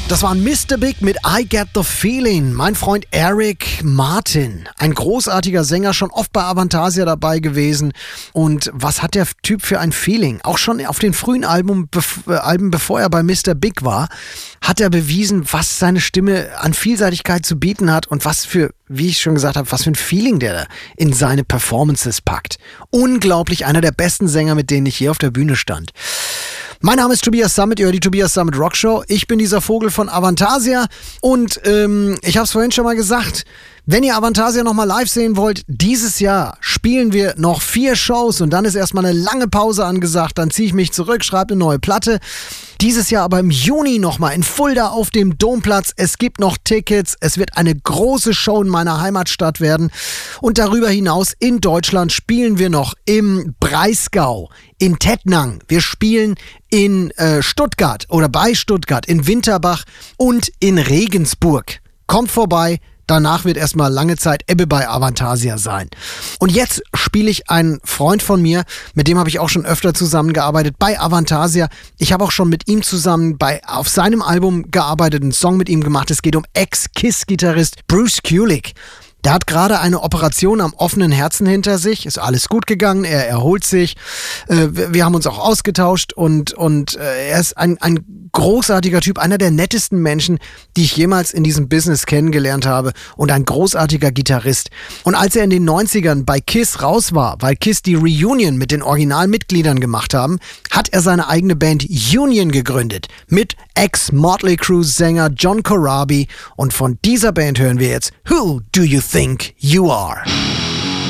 Das war Mr. Big mit I Get the Feeling. Mein Freund Eric Martin, ein großartiger Sänger, schon oft bei Avantasia dabei gewesen. Und was hat der Typ für ein Feeling? Auch schon auf den frühen Alben, bevor er bei Mr. Big war, hat er bewiesen, was seine Stimme an Vielseitigkeit zu bieten hat und was für, wie ich schon gesagt habe, was für ein Feeling der in seine Performances packt. Unglaublich, einer der besten Sänger, mit denen ich je auf der Bühne stand. Mein Name ist Tobias Sammet, ihr hört die Tobias Sammet Rockshow. Ich bin dieser Vogel von Avantasia und ich habe es vorhin schon mal gesagt, wenn ihr Avantasia nochmal live sehen wollt, dieses Jahr spielen wir noch 4 Shows und dann ist erstmal eine lange Pause angesagt, dann ziehe ich mich zurück, schreibe eine neue Platte. Dieses Jahr aber im Juni nochmal in Fulda auf dem Domplatz. Es gibt noch Tickets, es wird eine große Show in meiner Heimatstadt werden und darüber hinaus in Deutschland spielen wir noch im Breisgau, in Tettnang. Wir spielen in Stuttgart oder bei Stuttgart, in Winterbach und in Regensburg. Kommt vorbei. Danach wird erstmal lange Zeit Ebbe bei Avantasia sein. Und jetzt spiele ich einen Freund von mir, mit dem habe ich auch schon öfter zusammengearbeitet bei Avantasia. Ich habe auch schon mit ihm zusammen auf seinem Album gearbeitet, einen Song mit ihm gemacht. Es geht um Ex-Kiss-Gitarrist Bruce Kulick. Der hat gerade eine Operation am offenen Herzen hinter sich. Ist alles gut gegangen, er erholt sich. Wir haben uns auch ausgetauscht und er ist ein großartiger Typ, einer der nettesten Menschen, die ich jemals in diesem Business kennengelernt habe und ein großartiger Gitarrist. Und als er in den 90ern bei Kiss raus war, weil Kiss die Reunion mit den Originalmitgliedern gemacht haben, hat er seine eigene Band Union gegründet mit Ex-Motley Crue-Sänger John Corabi und von dieser Band hören wir jetzt Who Do You Think You Are?